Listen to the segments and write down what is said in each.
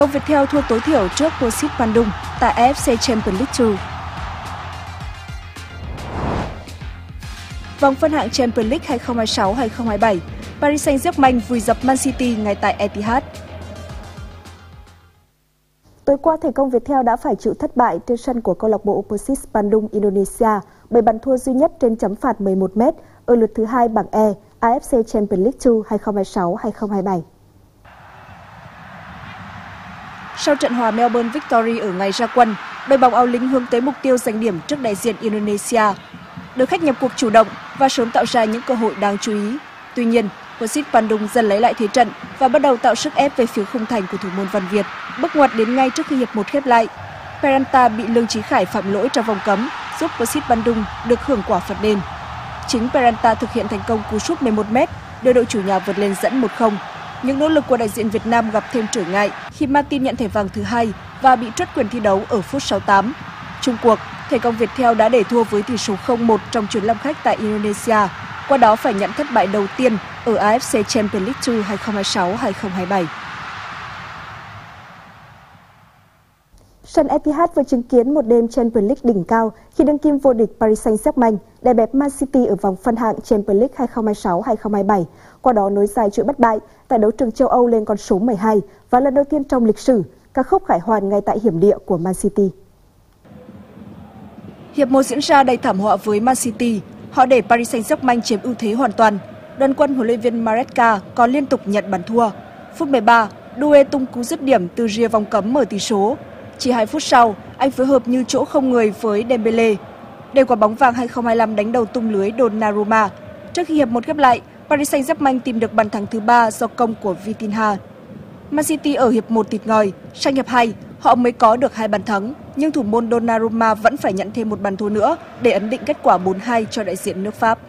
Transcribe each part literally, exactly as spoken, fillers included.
Viettel thua tối thiểu trước Bosit Bandung tại a ép xê Champions League hai. Vòng phân hạng Champions League hai không hai sáu hai không hai bảy, Paris Saint-Germain vùi dập Man City ngay tại Etihad. Tối qua, thể công Viettel đã phải chịu thất bại trên sân của câu lạc bộ Bosit Bandung Indonesia bởi bàn thua duy nhất trên chấm phạt mười một mét ở lượt thứ hai bảng E a ép xê Champions League hai hai không hai sáu hai không hai bảy. Sau trận hòa Melbourne Victory ở ngày ra quân, đội bóng áo lính hướng tới mục tiêu giành điểm trước đại diện Indonesia. Đội khách nhập cuộc chủ động và sớm tạo ra những cơ hội đáng chú ý. Tuy nhiên, Bosit Bandung dần lấy lại thế trận và bắt đầu tạo sức ép về phía khung thành của thủ môn Văn Việt, bước ngoặt đến ngay trước khi hiệp một khép lại. Peralta bị Lương Chí Khải phạm lỗi trong vòng cấm, giúp Bosit Bandung được hưởng quả phạt đền. Chính Peralta thực hiện thành công cú sút mười một mét, đưa đội chủ nhà vượt lên dẫn một không. Những nỗ lực của đại diện Việt Nam gặp thêm trở ngại khi Martin nhận thẻ vàng thứ hai và bị truất quyền thi đấu ở phút sáu mươi tám. Chung cuộc, thể công Viettel đã để thua với tỷ số không một trong chuyến làm khách tại Indonesia, qua đó phải nhận thất bại đầu tiên ở a ép xê Champions League hai không hai sáu hai không hai bảy. Sân Etihad vừa chứng kiến một đêm Champions League đỉnh cao khi đương kim vô địch Paris Saint-Germain đè bẹp Man City ở vòng phân hạng Champions League hai không hai sáu hai không hai bảy, qua đó nối dài chuỗi bất bại tại đấu trường châu Âu lên con số mười hai và lần đầu tiên trong lịch sử, ca khúc khải hoàn ngay tại hiểm địa của Man City. Hiệp một diễn ra đầy thảm họa với Man City, họ để Paris Saint-Germain chiếm ưu thế hoàn toàn. Đoàn quân huấn luyện viên Maresca còn liên tục nhận bàn thua. Phút mười ba, Doué tung cú dứt điểm từ rìa vòng cấm mở tỷ số. Chỉ hai phút sau, anh phối hợp như chỗ không người với Dembele. Để quả bóng vàng hai không hai lăm đánh đầu tung lưới Donnarumma. Trước khi hiệp một khép lại, Paris Saint-Germain tìm được bàn thắng thứ ba do công của Vitinha. Man City ở hiệp một thịt ngòi, sang hiệp hai, họ mới có được hai bàn thắng, nhưng thủ môn Donnarumma vẫn phải nhận thêm một bàn thua nữa để ấn định kết quả bốn hai cho đại diện nước Pháp.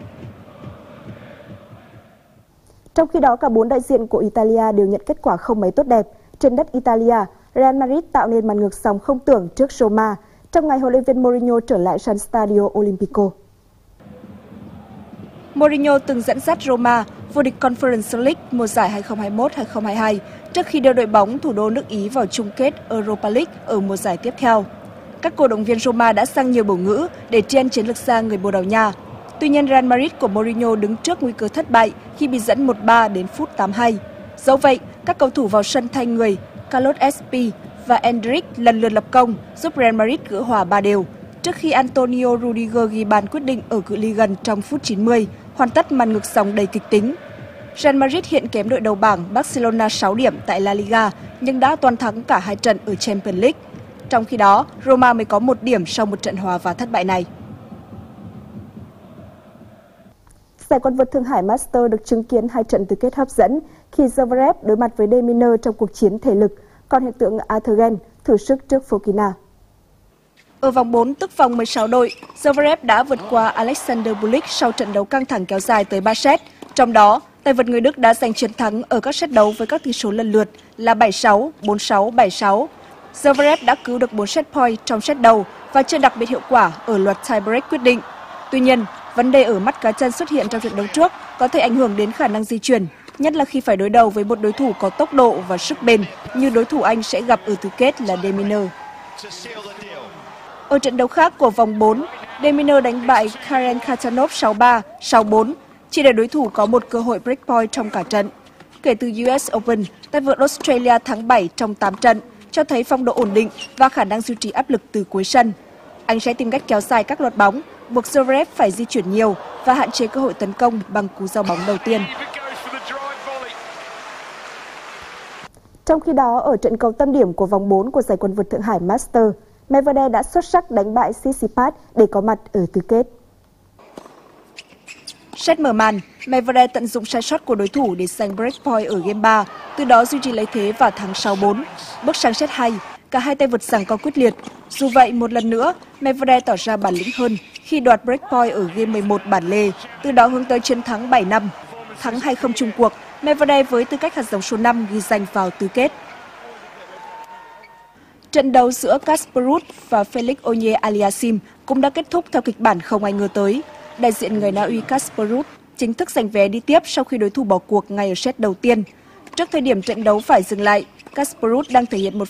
Trong khi đó, cả bốn đại diện của Italia đều nhận kết quả không mấy tốt đẹp. Trên đất Italia, Real Madrid tạo nên màn ngược dòng không tưởng trước Roma trong ngày huấn luyện viên Mourinho trở lại sân Stadio Olimpico. Mourinho từng dẫn dắt Roma vô địch Conference League mùa giải hai không hai mốt hai không hai hai trước khi đưa đội bóng thủ đô nước Ý vào chung kết Europa League ở mùa giải tiếp theo. Các cổ động viên Roma đã sang nhiều bổ ngữ để tri ân chiến lược gia người Bồ Đào Nha. Tuy nhiên, Real Madrid của Mourinho đứng trước nguy cơ thất bại khi bị dẫn một ba đến phút tám mươi hai. Dẫu vậy, các cầu thủ vào sân thay người Carlos Espi và Endrick lần lượt lập công giúp Real Madrid gỡ hòa ba đều, trước khi Antonio Rudiger ghi bàn quyết định ở cự ly gần trong phút chín mươi, hoàn tất màn ngược dòng đầy kịch tính. Real Madrid hiện kém đội đầu bảng Barcelona sáu điểm tại La Liga, nhưng đã toàn thắng cả hai trận ở Champions League. Trong khi đó, Roma mới có một điểm sau một trận hòa và thất bại này. Giải quần vợt Thượng Hải Master được chứng kiến hai trận tứ kết hấp dẫn khi Zverev đối mặt với De Minaur trong cuộc chiến thể lực, còn hiện tượng Arthur Gen thử sức trước Fokina. Ở vòng bốn, tức vòng mười sáu đội, Zverev đã vượt qua Alexander Bublik sau trận đấu căng thẳng kéo dài tới ba set. Trong đó, tay vợt người Đức đã giành chiến thắng ở các set đấu với các tỷ số lần lượt là bảy sáu, bốn sáu, bảy sáu. Zverev đã cứu được bốn set point trong set đầu và chưa đặc biệt hiệu quả ở loạt tiebreak quyết định. Tuy nhiên, vấn đề ở mắt cá chân xuất hiện trong trận đấu trước có thể ảnh hưởng đến khả năng di chuyển, nhất là khi phải đối đầu với một đối thủ có tốc độ và sức bền như đối thủ Anh sẽ gặp ở tứ kết là De Minaur. Ở trận đấu khác của vòng bốn, De Minaur đánh bại Karen Khachanov sáu ba, sáu bốn, chỉ để đối thủ có một cơ hội break point trong cả trận. Kể từ u ét Open, tay vợt Australia thắng bảy trong tám trận, cho thấy phong độ ổn định và khả năng duy trì áp lực từ cuối sân. Anh sẽ tìm cách kéo dài các loạt bóng, buộc Zverev phải di chuyển nhiều và hạn chế cơ hội tấn công bằng cú giao bóng đầu tiên. Trong khi đó, ở trận cầu tâm điểm của vòng bốn của giải quần vợt Thượng Hải Master, Medvedev đã xuất sắc đánh bại Tsitsipas để có mặt ở tứ kết. Set mở màn, Medvedev tận dụng sai sót của đối thủ để giành break point ở game ba, từ đó duy trì lợi thế và thắng sáu bốn. Bước sang set hai, cả hai tay vợt giằng co quyết liệt. Dù vậy, một lần nữa, Medvedev tỏ ra bản lĩnh hơn khi đoạt break point ở game mười một bản lề, từ đó hướng tới chiến thắng bảy năm. Thắng hai không chung cuộc, Medvedev với tư cách hạt giống số năm ghi danh vào tứ kết. Trận đấu giữa Casper Ruud và Felix Auger-Aliassime cũng đã kết thúc theo kịch bản không ai ngờ tới. Đại diện người Na Uy Casper Ruud chính thức giành vé đi tiếp sau khi đối thủ bỏ cuộc ngay ở set đầu tiên. Trước thời điểm trận đấu phải dừng lại, Casper Ruud đang thể hiện một